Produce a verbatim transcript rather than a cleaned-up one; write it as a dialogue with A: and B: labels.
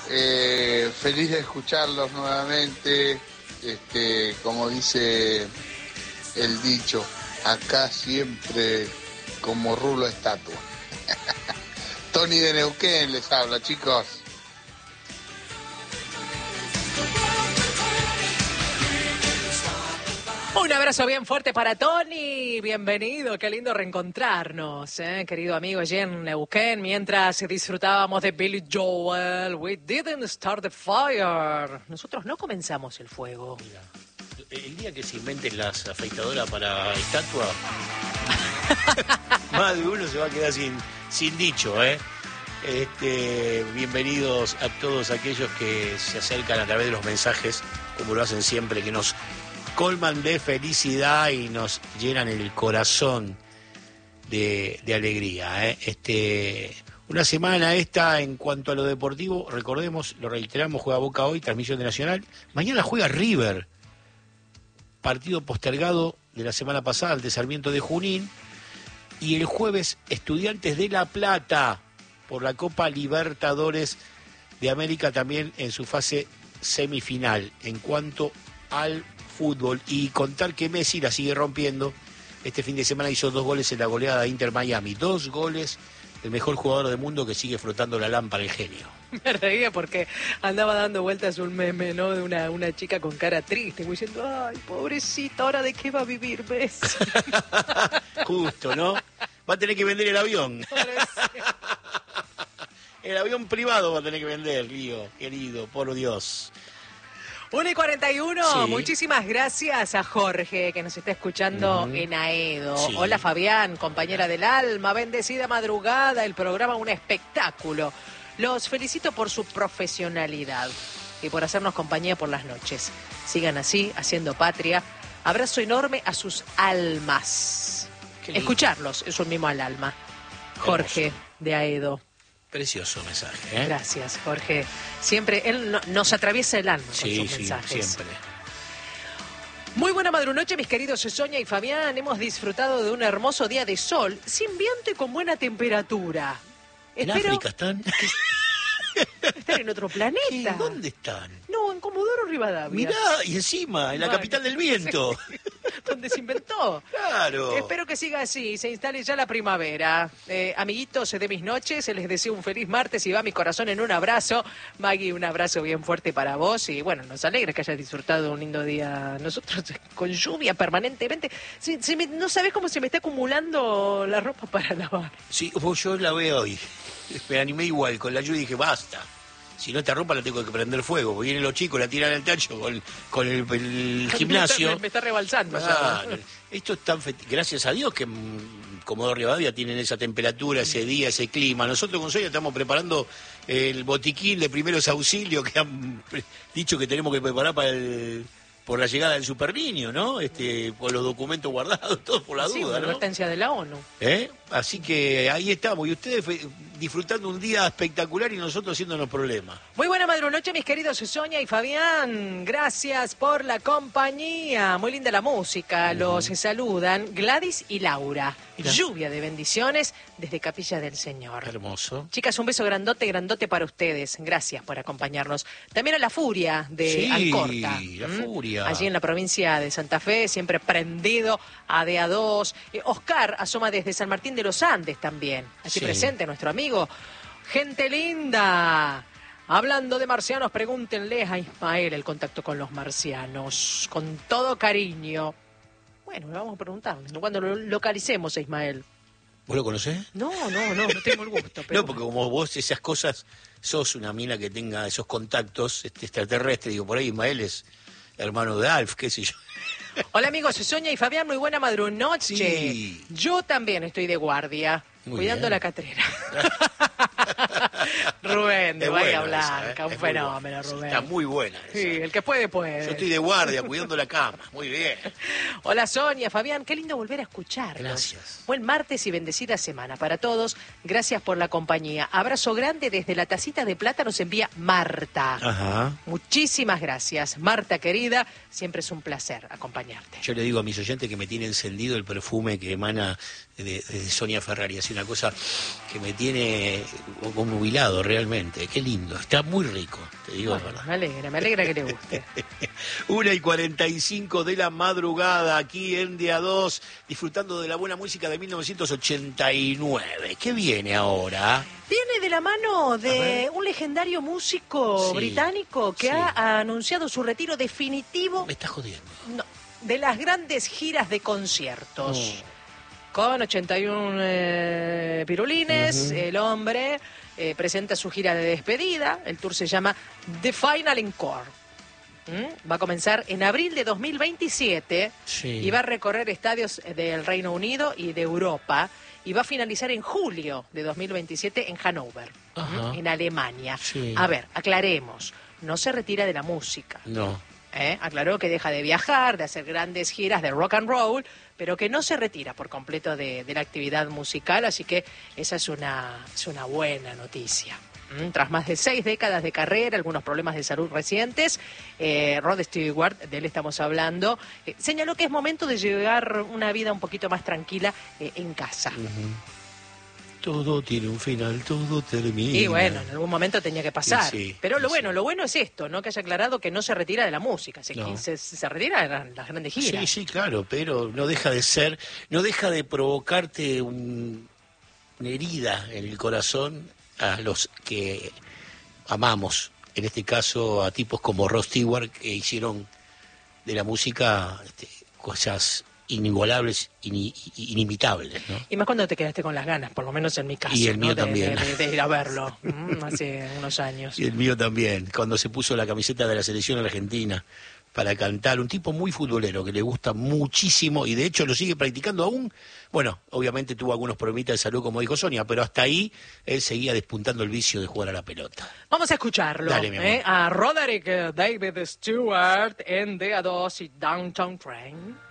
A: Eh, feliz de escucharlos nuevamente. Este, como dice el dicho, acá siempre como rulo estatua. Tony de Neuquén les habla, chicos.
B: Un abrazo bien fuerte para Tony, bienvenido, qué lindo reencontrarnos, ¿eh? Querido amigo allí en Neuquén, mientras disfrutábamos de Billy Joel, We Didn't Start the Fire, nosotros no comenzamos el fuego.
C: Mira, el día que se inventen las afeitadoras para estatua, más de uno se va a quedar sin, sin dicho, ¿eh? Este, bienvenidos a todos aquellos que se acercan a través de los mensajes, como lo hacen siempre, que nos colman de felicidad y nos llenan el corazón de, de alegría, ¿eh? Este, una semana esta en cuanto a lo deportivo, recordemos, lo reiteramos, juega Boca hoy, transmisión de Nacional. Mañana juega River, partido postergado de la semana pasada ante Sarmiento de Junín. Y el jueves Estudiantes de La Plata por la Copa Libertadores de América, también en su fase semifinal. En cuanto al fútbol, y contar que Messi la sigue rompiendo. Este fin de semana hizo dos goles en la goleada de Inter Miami, dos goles, el mejor jugador del mundo que sigue frotando la lámpara, el genio.
B: Me reía porque andaba dando vueltas un meme, ¿no? De una, una chica con cara triste, diciendo, ay, pobrecita, ¿ahora de qué va a vivir Messi?
C: Justo, ¿no? Va a tener que vender el avión. El avión privado va a tener que vender, Lío, querido, por Dios.
B: uno y cuarenta y uno,
C: Sí.
B: Muchísimas gracias a Jorge que nos está escuchando uh-huh. en Aedo.
C: Sí.
B: Hola Fabián, compañera del alma, bendecida madrugada, el programa un espectáculo. Los felicito por su profesionalidad y por hacernos compañía por las noches. Sigan así, haciendo patria. Abrazo enorme a sus almas. Escucharlos es un mimo al alma. Jorge Hermoso. De Aedo.
C: Precioso mensaje, ¿eh?
B: Gracias, Jorge. Siempre él no, nos atraviesa el alma
C: sí,
B: con sus
C: sí,
B: mensajes.
C: Siempre.
B: Muy buena madrunoche, mis queridos Sonia y Fabián. Hemos disfrutado de un hermoso día de sol, sin viento y con buena temperatura.
C: ¿En
B: Espero...
C: África están?
B: ¿Están en otro planeta?
C: ¿Qué? ¿Dónde están?
B: No, en Comodoro Rivadavia.
C: Mirá, y encima, en la bueno, capital del viento.
B: Sí, donde se inventó.
C: Claro.
B: Espero que siga así, se instale ya la primavera. Eh, amiguitos de mis noches, les deseo un feliz martes y va mi corazón en un abrazo. Maggie, un abrazo bien fuerte para vos. Y bueno, nos alegra que hayas disfrutado de un lindo día. Nosotros con lluvia permanentemente. Se, se me, no sabés cómo se me está acumulando la ropa para lavar.
C: Sí, yo la veo hoy. Me animé igual con la lluvia y dije, basta. Si no esta ropa la tengo que prender fuego. Porque vienen los chicos, la tiran al tacho con, con el, el gimnasio.
B: Me está, me está rebalsando.
C: Ah, ya. Esto es tan fet... Gracias a Dios que Comodoro Rivadavia tienen esa temperatura, ese día, ese clima. Nosotros con Sonia estamos preparando el botiquín de primeros auxilios que han dicho que tenemos que preparar para el... por la llegada del super niño, ¿no? Este, por los documentos guardados, todo por la
B: sí,
C: duda,
B: ¿no? Advertencia de la ONU.
C: ¿Eh? Así que ahí estamos. Y ustedes disfrutando un día espectacular y nosotros haciéndonos problemas.
B: Muy buena madrunoche, mis queridos Sonia y Fabián. Gracias por la compañía. Muy linda la música. Uh-huh. Los saludan Gladys y Laura. Mira. Lluvia de bendiciones desde Capilla del Señor.
C: Hermoso.
B: Chicas, un beso grandote, grandote para ustedes. Gracias por acompañarnos. También a La Furia de
C: sí,
B: Alcorta.
C: La ¿Mm? Furia.
B: Allí en la provincia de Santa Fe, siempre prendido a D A dos. Eh, Oscar asoma desde San Martín de los Andes también. Aquí sí. Presente nuestro amigo. Gente linda. Hablando de marcianos, pregúntenle a Ismael el contacto con los marcianos. Con todo cariño. Bueno, le vamos a preguntar. Cuando lo localicemos a Ismael.
C: ¿Vos lo conocés?
B: No, no, no, no tengo el gusto. Pero...
C: No, porque como vos esas cosas, sos una mina que tenga esos contactos este, extraterrestres. Digo, por ahí Ismael es hermano de Alf, qué sé yo.
B: Hola amigos, Sonia y Fabián, muy buena madrunoche.
C: Sí.
B: Yo también estoy de guardia, muy cuidando bien. La catrera. Rubén, de Bahía Blanca, esa, ¿eh? Un es fenómeno, Rubén.
C: Está muy buena esa.
B: Sí, el que puede, puede.
C: Yo estoy de guardia, cuidando la cama, muy bien.
B: Hola Sonia, Fabián, qué lindo volver a escucharlos.
C: Gracias.
B: Buen martes y bendecida semana para todos. Gracias por la compañía. Abrazo grande desde la tacita de plata nos envía Marta.
C: Ajá.
B: Muchísimas gracias, Marta querida. Siempre es un placer acompañarte.
C: Yo le digo a mis oyentes que me tiene encendido el perfume que emana de, de Sonia Ferrari. Es una cosa que me tiene obnubilado realmente, qué lindo, está muy rico, te digo
B: Bueno,
C: la verdad.
B: me alegra, me alegra que le guste.
C: Una y cuarenta y cinco de la madrugada aquí en D A dos, disfrutando de la buena música de mil novecientos ochenta y nueve. ¿Qué viene ahora?
B: Viene de la mano de un legendario músico
C: Sí,
B: británico que
C: sí.
B: ha anunciado su retiro definitivo
C: Me estás jodiendo.
B: no, de las grandes giras de conciertos.
C: Oh.
B: Con ochenta y uno eh, pirulines,
C: Ujú.
B: el hombre eh, presenta su gira de despedida. El tour se llama The Final Encore. ¿Mm? Va a comenzar en abril de dos mil veintisiete
C: Sí.
B: y va a recorrer estadios del Reino Unido y de Europa. Y va a finalizar en julio de dos mil veintisiete en Hannover,
C: Ajá.
B: ¿Mm? en Alemania.
C: Sí.
B: A ver, aclaremos, no se retira de la música.
C: No.
B: ¿Eh? Aclaró que deja de viajar, de hacer grandes giras de rock and roll, pero que no se retira por completo de, de la actividad musical, así que esa es una, es una buena noticia. ¿Mm? Tras más de seis décadas de carrera, algunos problemas de salud recientes, eh, Rod Stewart, de él estamos hablando, eh, señaló que es momento de llevar una vida un poquito más tranquila eh, en casa.
C: Ujú. Todo tiene un final, todo termina.
B: Y bueno, en algún momento tenía que pasar.
C: Y sí,
B: Pero lo
C: y
B: bueno,
C: sí.
B: lo bueno es esto, ¿no? Que haya aclarado que no se retira de la música. Se,
C: No.
B: se, se retira de las, las grandes giras.
C: Sí, sí, claro, pero no deja de ser, no deja de provocarte un- una herida en el corazón a los que amamos, en este caso a tipos como Rod Stewart, que hicieron de la música este, cosas inigualables, ini- inimitables, ¿no?
B: Y más cuando te quedaste con las ganas, por lo menos en mi caso.
C: Y el
B: ¿no?
C: mío
B: de,
C: también.
B: De, de- de ir a verlo mm, hace unos años.
C: Y el mío también, cuando se puso la camiseta de la selección argentina para cantar, un tipo muy futbolero que le gusta muchísimo y de hecho lo sigue practicando aún. Bueno, obviamente tuvo algunos problemitas de salud, como dijo Sonia, pero hasta ahí él seguía despuntando el vicio de jugar a la pelota.
B: Vamos a escucharlo.
C: Dale, mi amor.
B: ¿eh? A Roderick David Stewart en D A dos y Downtown Train.